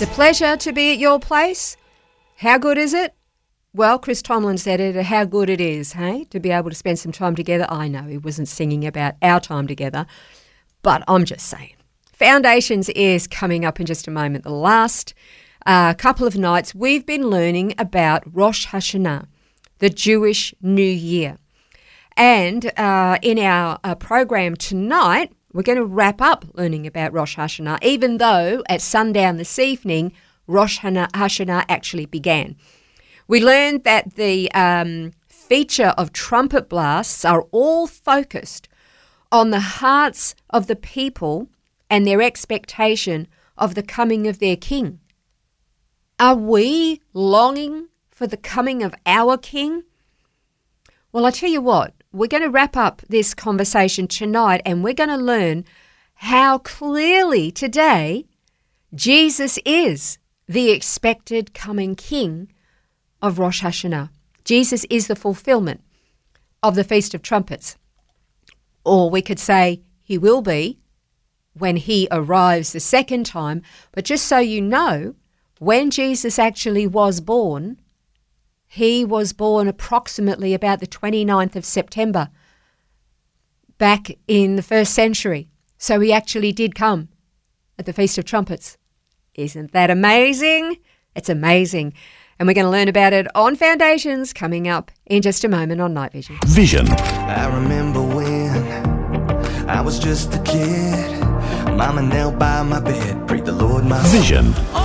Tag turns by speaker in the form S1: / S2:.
S1: It's a pleasure to be at your place. How good is it? Well, Chris Tomlin said it, how good it is, hey, to be able to spend some time together. I know he wasn't singing about our time together, but I'm just saying. Foundations is coming up in just a moment. The last couple of nights we've been learning about Rosh Hashanah, the Jewish New Year. And in our program tonight, we're going to wrap up learning about Rosh Hashanah, even though at sundown this evening, Rosh Hashanah actually began. We learned that the feature of trumpet blasts are all focused on the hearts of the people and their expectation of the coming of their king. Are we longing for the coming of our king? Well, I tell you what, we're going to wrap up this conversation tonight and we're going to learn how clearly today Jesus is the expected coming king of Rosh Hashanah. Jesus is the fulfillment of the Feast of Trumpets. Or we could say he will be when he arrives the second time. But just so you know, when Jesus actually was born, he was born approximately about the 29th of September back in the 1st century. So he actually did come at the Feast of Trumpets. Isn't that amazing? It's amazing. And we're going to learn about it on Foundations coming up in just a moment on Night Vision.
S2: Vision.
S3: I remember when I was just a kid. Mama knelt by my bed, prayed the Lord my
S2: Vision.